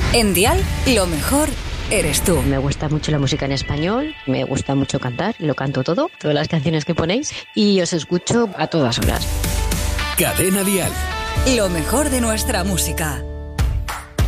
En Dial, lo mejor eres tú. Me gusta mucho la música en español, me gusta mucho cantar, lo canto todo, todas las canciones que ponéis, y os escucho a todas horas. Cadena Dial. Lo mejor de nuestra música.